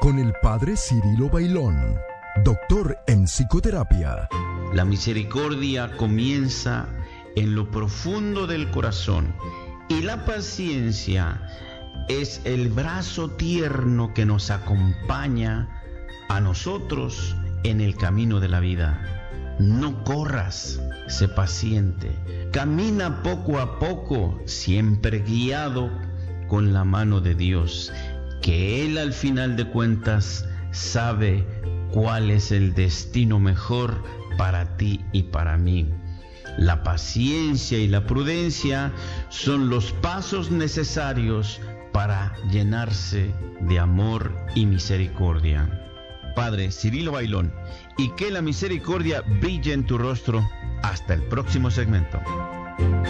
con el Padre Cirilo Bailón, doctor en psicoterapia. La misericordia comienza en lo profundo del corazón y la paciencia es el brazo tierno que nos acompaña a nosotros en el camino de la vida. No corras, sé paciente, camina poco a poco, siempre guiado con la mano de Dios, que Él al final de cuentas sabe cuál es el destino mejor para ti y para mí. La paciencia y la prudencia son los pasos necesarios para llenarse de amor y misericordia. Padre Cirilo Bailón, y que la misericordia brille en tu rostro. Hasta el próximo segmento.